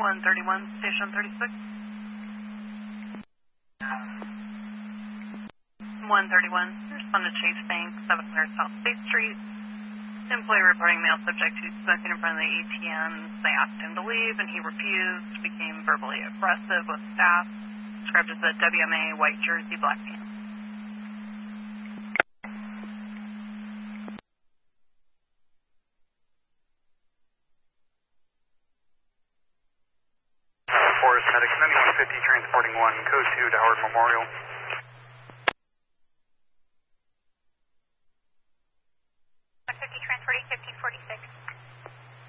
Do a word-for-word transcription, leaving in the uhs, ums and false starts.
one thirty-one, station thirty-six. one thirty-one, respond to Chase Bank, seven hundred South State Street. Employee reporting male subject who smoking in front of the A T Ms. They asked him to leave and he refused, became verbally aggressive with staff, described as a W M A, white jersey, black pants. Forest Medic ninety-one fifty transporting one, code two to Howard Memorial.